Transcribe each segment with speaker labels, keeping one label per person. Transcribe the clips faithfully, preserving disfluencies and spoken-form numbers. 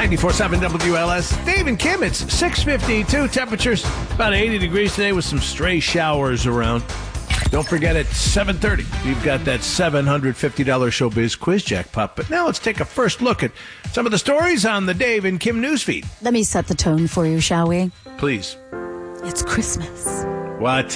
Speaker 1: ninety-four point seven W L S. Dave and Kim, it's six fifty-two. Temperatures about eighty degrees today with some stray showers around. Don't forget at seven thirty, we've got that seven hundred fifty dollars Showbiz quiz jackpot. But now let's take a first look at some of the stories on the Dave and Kim newsfeed.
Speaker 2: Let me set the tone for you, shall we?
Speaker 1: Please.
Speaker 2: It's Christmas.
Speaker 1: What?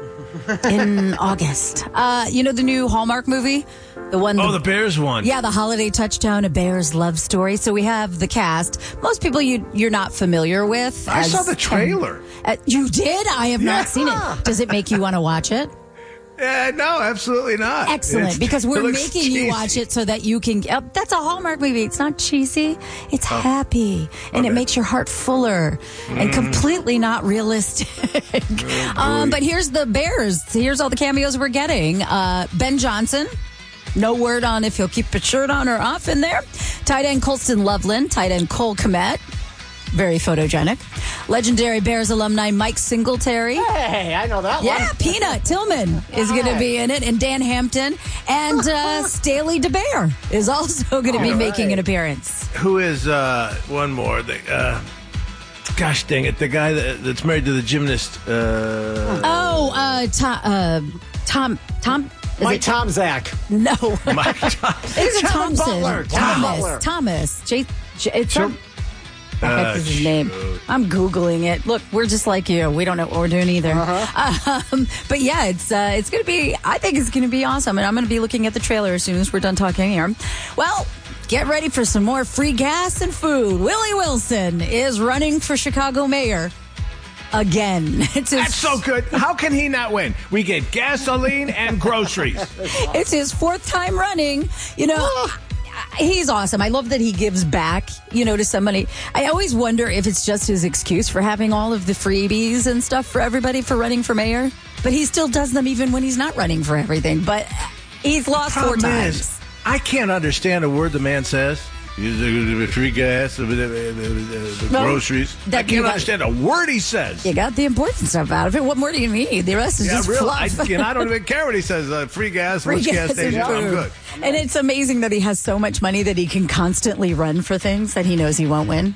Speaker 2: In August. Uh, you know the new Hallmark movie? The one.
Speaker 1: Oh, the, the Bears one.
Speaker 2: Yeah, the Holiday Touchdown, A Bear's Love Story. So we have the cast. Most people you, you're not familiar with.
Speaker 1: I
Speaker 2: as,
Speaker 1: saw the trailer.
Speaker 2: Um, uh, you did? I have
Speaker 1: yeah.
Speaker 2: not seen it. Does it make you want to watch it?
Speaker 1: Uh, no, absolutely not.
Speaker 2: Excellent,
Speaker 1: it's,
Speaker 2: because we're making
Speaker 1: cheesy.
Speaker 2: you watch it so that you can... Uh, that's a Hallmark movie. It's not cheesy. It's oh. happy, and okay. it makes your heart fuller mm. and completely not realistic. oh, um, but here's the Bears. Here's all the cameos we're getting. Uh, Ben Johnson. No word on if he'll keep his shirt on or off in there. Tight end Colston Loveland. Tight end Cole Kmet. Very photogenic. Legendary Bears alumni Mike Singletary.
Speaker 3: Hey, I know that
Speaker 2: yeah,
Speaker 3: one.
Speaker 2: Yeah, Peanut Tillman is going to be in it. And Dan Hampton. And uh, Staley DeBear is also going to be right. making an appearance.
Speaker 1: Who is, uh, one more, the, uh, gosh dang it, the guy that, that's married to the gymnast. Uh,
Speaker 2: oh, uh, Tom, uh, Tom, Tom. Is
Speaker 3: Mike Tomczak.
Speaker 2: No.
Speaker 1: Mike Tom-
Speaker 2: It's a Thompson.
Speaker 3: Butler.
Speaker 2: Thomas.
Speaker 3: Butler.
Speaker 2: Thomas. J- J- it's
Speaker 1: sure.
Speaker 2: What the heck
Speaker 1: Uh,
Speaker 2: is his name? I'm Googling it. Look, we're just like you. We don't know what we're doing either. Uh-huh. Um, but yeah, it's uh, it's going to be, I think it's going to be awesome. And I'm going to be looking at the trailer as soon as we're done talking here. Well, get ready for some more free gas and food. Willie Wilson is running for Chicago mayor. Again. It's his,
Speaker 1: That's so good. How can he not win? We get gasoline and groceries.
Speaker 2: It's his fourth time running. You know, he's awesome. I love that he gives back, you know, to somebody. I always wonder if it's just his excuse for having all of the freebies and stuff for everybody for running for mayor. But he still does them even when he's not running for everything. But he's lost four times.
Speaker 1: Is, I can't understand a word the man says. Free gas, the
Speaker 2: well,
Speaker 1: groceries. I can't got, understand a word he says.
Speaker 2: You got the important stuff out of it. What more do you need? The rest is
Speaker 1: yeah,
Speaker 2: just
Speaker 1: really,
Speaker 2: fluff.
Speaker 1: I, you know, I don't even care what he says. Uh, free gas,
Speaker 2: free
Speaker 1: which
Speaker 2: gas,
Speaker 1: gas station, I'm good.
Speaker 2: And it's amazing that he has so much money that he can constantly run for things that he knows he won't win.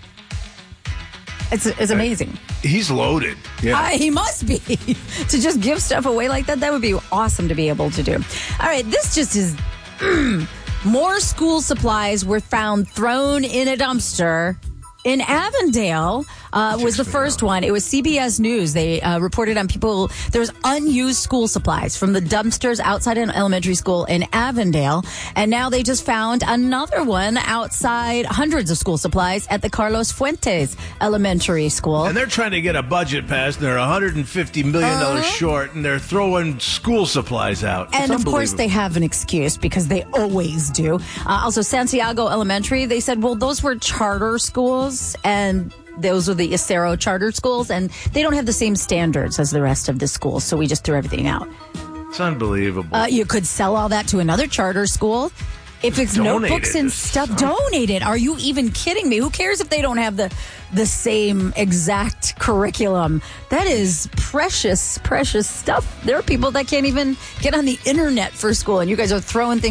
Speaker 2: It's it's amazing.
Speaker 1: He's loaded. Yeah,
Speaker 2: uh, he must be. To just give stuff away like that, that would be awesome to be able to do. All right, this just is... Mm, more school supplies were found thrown in a dumpster in Avondale. Uh, was the first one. It was C B S News. They uh, reported on people. There's unused school supplies from the dumpsters outside an elementary school in Avondale. And now they just found another one outside hundreds of school supplies at the Carlos Fuentes Elementary School.
Speaker 1: And they're trying to get a budget passed. And they're one hundred fifty million dollars uh-huh. short. And they're throwing school supplies out.
Speaker 2: And
Speaker 1: it's
Speaker 2: of course they have an excuse because they always do. Uh, also, Santiago Elementary, they said, well, those were charter schools. And those are the Acero charter schools, and they don't have the same standards as the rest of the schools, so we just threw everything out.
Speaker 1: It's unbelievable.
Speaker 2: Uh, you could sell all that to another charter school. If it's
Speaker 1: donate
Speaker 2: notebooks
Speaker 1: it
Speaker 2: and stuff, some... donate it. Are you even kidding me? Who cares if they don't have the the same exact curriculum? That is precious, precious stuff. There are people that can't even get on the internet for school, and you guys are throwing things